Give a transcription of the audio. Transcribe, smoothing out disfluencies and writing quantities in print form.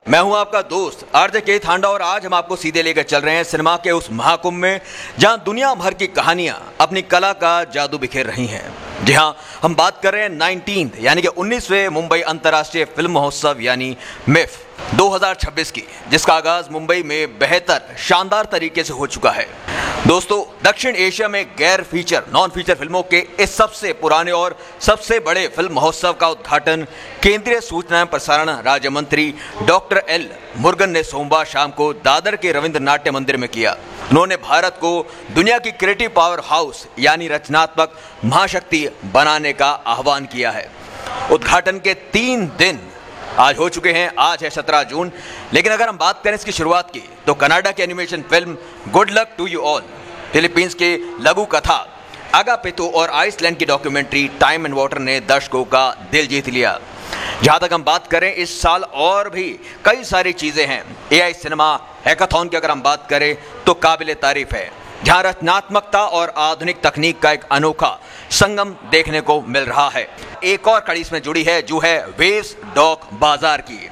मैं हूं आपका दोस्त आरजे के थांडा और आज हम आपको सीधे लेकर चल रहे हैं सिनेमा के उस महाकुंभ में जहां दुनिया भर की कहानियां अपनी कला का जादू बिखेर रही हैं। जी हां, हम बात कर रहे हैं 19th यानी कि 19वें मुंबई अंतर्राष्ट्रीय फिल्म महोत्सव यानी मिफ 2026 की, जिसका आगाज मुंबई में बेहतर शानदार तरीके से हो चुका है। दोस्तों, दक्षिण एशिया में गैर फीचर नॉन फीचर फिल्मों के इस सबसे पुराने और सबसे बड़े फिल्म महोत्सव का उद्घाटन केंद्रीय सूचना एवं प्रसारण राज्य मंत्री डॉक्टर एल मुरुगन ने सोमवार शाम को दादर के रविंद्र नाट्य मंदिर में किया। उन्होंने भारत को दुनिया की क्रिएटिव पावर हाउस यानी रचनात्मक महाशक्ति बनाने का आह्वान किया है। उद्घाटन के 3 दिन आज हो चुके हैं। आज है 17 जून, लेकिन अगर हम बात करें इसकी शुरुआत की तो कनाडा की animation film good luck to you all, Philippines के लघु कथा अगापेतो और आइसलैंड की डॉक्यूमेंट्री टाइम एंड वाटर ने दर्शकों का दिल जीत लिया। जहां तक हम बात करें, इस साल और भी कई सारी चीजें हैं। एआई सिनेमा हैकाथॉन की अगर हम बात करें तो काबिले तारीफ है, जहां रचनात्मकता और आधुनिक तकनीक का एक अनोखा संगम देखने को मिल रहा है। एक और कड़ी इसमें जुड़ी है जो है वेव्स डॉक बाजार की।